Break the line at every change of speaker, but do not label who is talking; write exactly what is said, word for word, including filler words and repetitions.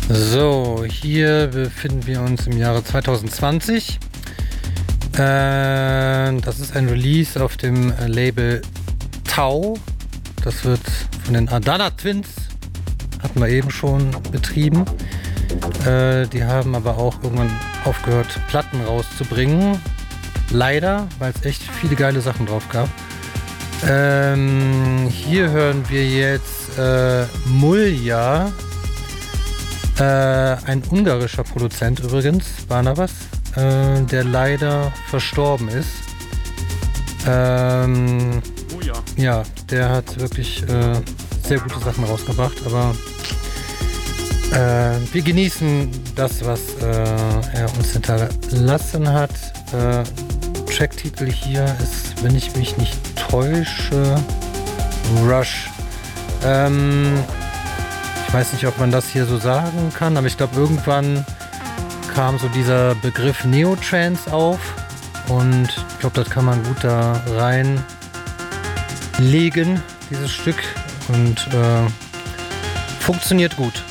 So, hier befinden wir uns im Jahre zwanzig zwanzig. Äh, das ist ein Release auf dem Label Tau. Das wird von den Adana Twins, hatten wir eben schon, betrieben. Äh, die haben aber auch irgendwann aufgehört, Platten rauszubringen. Leider, weil es echt viele geile Sachen drauf gab. Ähm, hier hören wir jetzt äh, Mulja. Äh, ein ungarischer Produzent übrigens, Barnabas, äh, der leider verstorben ist. Ähm,
oh ja.
Ja, der hat wirklich äh, sehr gute Sachen rausgebracht, aber äh, wir genießen das, was äh, er uns hinterlassen hat. Äh, Tracktitel hier ist, wenn ich mich nicht täusche, Rush. Ähm, ich weiß nicht, ob man das hier so sagen kann, aber ich glaube, irgendwann kam so dieser Begriff Neotrance auf und ich glaube, das kann man gut da reinlegen, dieses Stück, und äh, funktioniert gut.